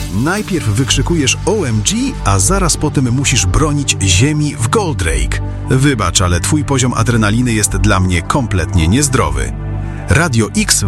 Najpierw wykrzykujesz OMG, a zaraz potem musisz bronić ziemi w Goldrake. Wybacz, ale twój poziom adrenaliny jest dla mnie kompletnie niezdrowy. Radio X